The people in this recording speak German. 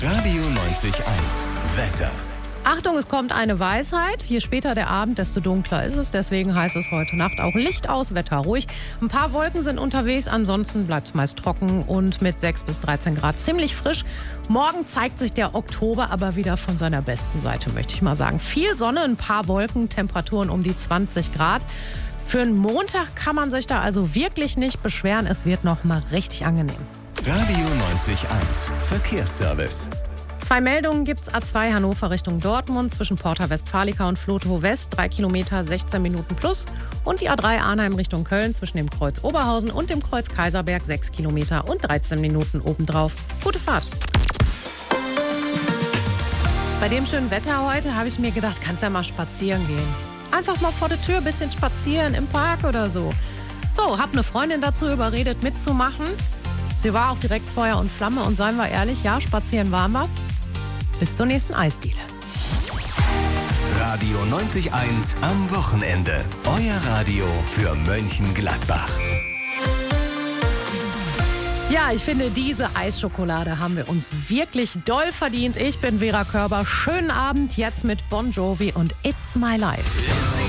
Radio 90.1 Wetter. Achtung, es kommt eine Weisheit. Je später der Abend, desto dunkler ist es. Deswegen heißt es heute Nacht auch Licht aus, Wetter ruhig. Ein paar Wolken sind unterwegs, ansonsten bleibt es meist trocken und mit 6 bis 13 Grad ziemlich frisch. Morgen zeigt sich der Oktober aber wieder von seiner besten Seite, möchte ich mal sagen. Viel Sonne, ein paar Wolken, Temperaturen um die 20 Grad. Für einen Montag kann man sich da also wirklich nicht beschweren. Es wird noch mal richtig angenehm. Radio 90.1 Verkehrsservice. 2 Meldungen gibt's. A2 Hannover Richtung Dortmund zwischen Porta Westfalica und Flotow West 3 Kilometer 16 Minuten plus. Und die A3 Arnheim Richtung Köln zwischen dem Kreuz Oberhausen und dem Kreuz Kaiserberg 6 Kilometer und 13 Minuten obendrauf. Gute Fahrt. Bei dem schönen Wetter heute habe ich mir gedacht, kannst ja mal spazieren gehen. Einfach mal vor der Tür ein bisschen spazieren im Park oder so. So, hab eine Freundin dazu überredet mitzumachen. Sie war auch direkt Feuer und Flamme und seien wir ehrlich, ja, spazieren waren wir. Bis zur nächsten Eisdiele. Radio 90.1 am Wochenende. Euer Radio für Mönchengladbach. Ja, ich finde, diese Eisschokolade haben wir uns wirklich doll verdient. Ich bin Vera Körber. Schönen Abend jetzt mit Bon Jovi und It's My Life.